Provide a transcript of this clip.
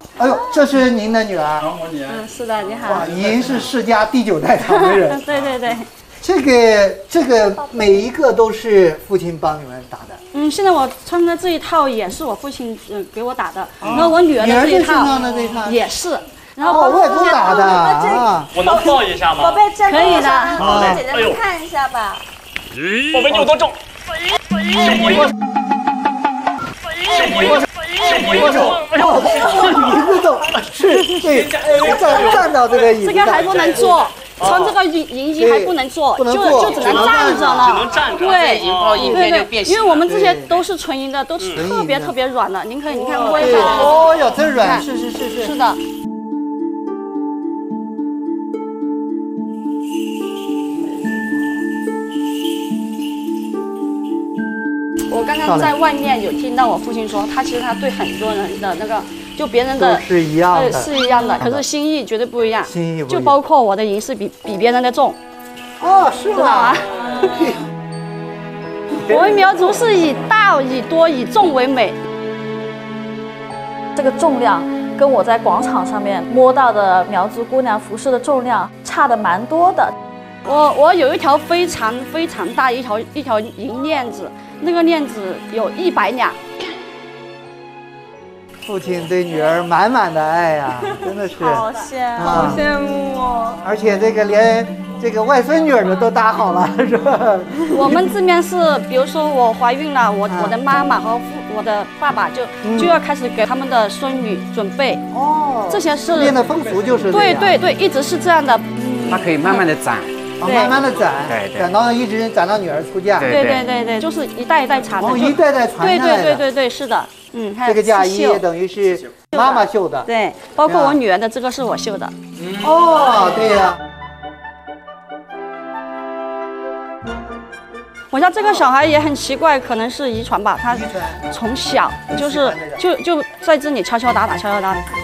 哎呦，这是您的女儿？ 嗯，是的，你好。 哇，您是世家第9代掌门人。 对对对。 这个每一个都是父亲帮你们打的。 嗯，现在我穿的这一套也是我父亲给我打的，然后我女儿的这一套也是。然后外公打的啊。 我能抱一下吗？ 宝贝， 可以的。 好的，姐姐们看一下吧。 宝贝，你有多重？ 椅子走，是对，站到这个椅子。 这个还不能坐，穿这个银衣还不能坐，就只能站着了。 只能站着。 对， 银后一天就变形。 因为我们这些都是纯银的，都是特别软的。您可以，你看摸一下。 哦哟，真软，是。 是的。我刚刚在外面有听到我父亲说，其实他对很多人的那个，就别人的是一样的， 是一样的，可是心意绝对不一样。 心意不一样， 就包括我的银饰比别人的重。 哦，是吗？ 我们苗族是以大、以多、以重为美。 这个重量跟我在广场上面摸到的苗族姑娘服饰的重量差的蛮多的。 我有一条非常大一条银链子，那个链子有100两。 父亲对女儿满满的爱呀，真的是好羡慕哦！ 而且连这个外孙女儿都搭好了，是吧？ 我们这边是，比如说我怀孕了，我的妈妈和我的爸爸就要开始给他们的孙女准备。 哦， 这些是这边的风俗就是这样。 对，一直是这样的。 它可以慢慢的攒。 慢慢的攒， 对， 攒到一直攒到女儿出嫁。 对，就是一代一代传的。 哦，一代代传下来的。 对，是的。嗯， 这个嫁衣等于是妈妈绣的。 对，包括我女儿的这个是我绣的。 哦，对呀。 我家这个小孩也很奇怪，可能是遗传吧。他从小就在这里敲敲打打，